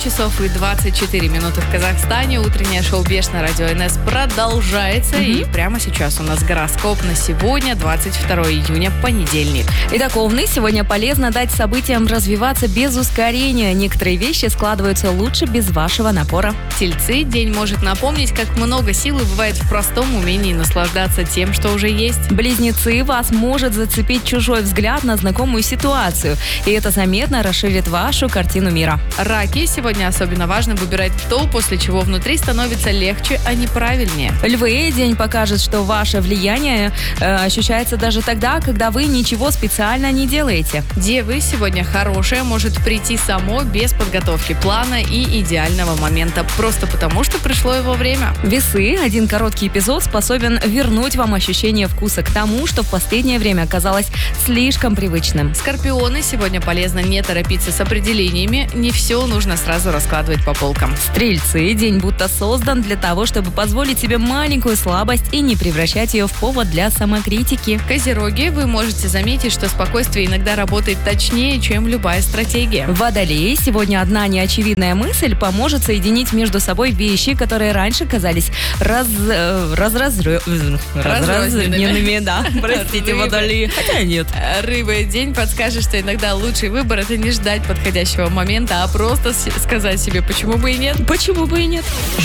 часов и 24 минуты в Казахстане. Утреннее шоу «Беш» на радио НС продолжается. И прямо сейчас у нас гороскоп на сегодня, 22 июня, понедельник. Итак, Овны, сегодня полезно дать событиям развиваться без ускорения. Некоторые вещи складываются лучше без вашего напора. Тельцы, день может напомнить, как много силы бывает в простом умении наслаждаться тем, что уже есть. Близнецы, вас может зацепить чужой взгляд на знакомую ситуацию. И это заметно расширит вашу картину мира. Раки, сегодня особенно важно выбирать то, после чего внутри становится легче, а не правильнее. Львы, день покажет, что ваше влияние ощущается даже тогда, когда вы ничего специально не делаете. Девы, сегодня хорошее может прийти само, без подготовки плана и идеального момента, просто потому что пришло его время. Весы, один короткий эпизод способен вернуть вам ощущение вкуса к тому, что в последнее время казалось слишком привычным. Скорпионы, сегодня полезно не торопиться с определениями, не все нужно сразу раскладывать по полкам. Стрельцы, день будто создан для того, чтобы позволить себе маленькую слабость и не превращать ее в повод для самокритики. Козероги, вы можете заметить, что спокойствие иногда работает точнее, чем любая стратегия. Водолеи, сегодня одна неочевидная мысль поможет соединить между собой вещи, которые раньше казались разрозненными. Да, простите, водолеи. Хотя нет. Рыбы, день подскажет, что иногда лучший выбор — это не ждать подходящего момента, а просто сказать себе, почему бы и нет. Почему бы и нет?